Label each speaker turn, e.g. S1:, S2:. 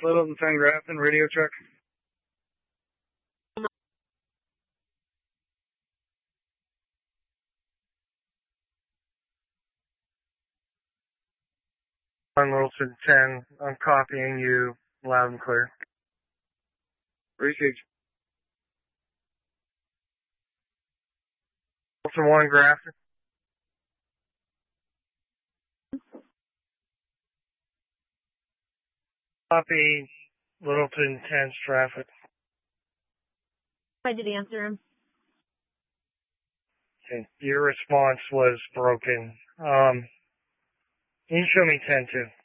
S1: Littleton 10 Grafton, radio check.
S2: On Littleton 10, I'm copying you loud and clear.
S1: Received.
S2: Littleton 1 Grafton. Copy Littleton 10's traffic.
S3: I did answer him.
S2: Okay. Your response was broken. Can you show me 10-2?